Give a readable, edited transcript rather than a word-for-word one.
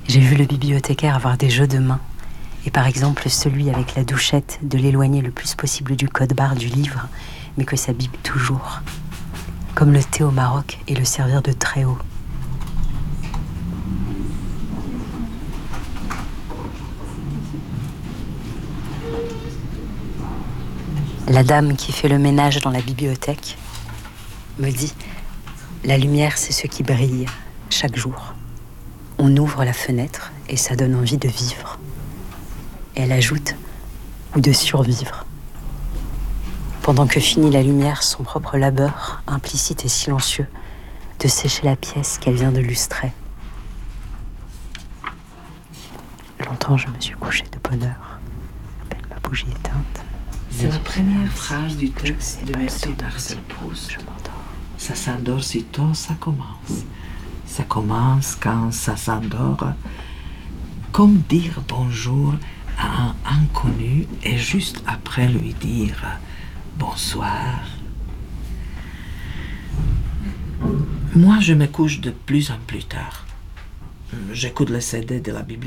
J'ai vu le bibliothécaire avoir des jeux de main, et par exemple celui avec la douchette de l'éloigner le plus possible du code-barre du livre, mais que ça bip toujours. Comme le thé au Maroc et le servir de très haut. La dame qui fait le ménage dans la bibliothèque me dit « La lumière, c'est ce qui brille chaque jour. On ouvre la fenêtre et ça donne envie de vivre. » Et elle ajoute « ou de survivre. » Pendant que finit la lumière, son propre labeur, implicite et silencieux, de sécher la pièce qu'elle vient de lustrer. Longtemps, je me suis couchée de bonne heure, à peine ma bougie éteinte. C'est la première phrase du texte de Marcel Proust. Je m'endors. Ça s'endort sitôt, ça commence. Ça commence quand ça s'endort. Comme dire bonjour à un inconnu et juste après lui dire bonsoir. Moi, je me couche de plus en plus tard. J'écoute le CD de la bibliothèque.